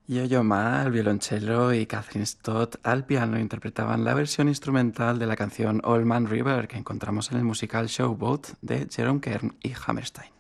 Yo-Yo Ma al violonchelo y Catherine Stott al piano interpretaban la versión instrumental de la canción Old Man River que encontramos en el musical Showboat de Jerome Kern y Hammerstein.